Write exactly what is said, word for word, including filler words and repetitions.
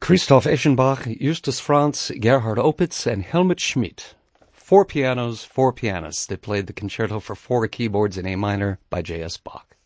Christoph Eschenbach, Justus Franz, Gerhard Opitz, and Helmut Schmidt. Four pianos, four pianists. They played the concerto for four keyboards in A minor by J S. Bach.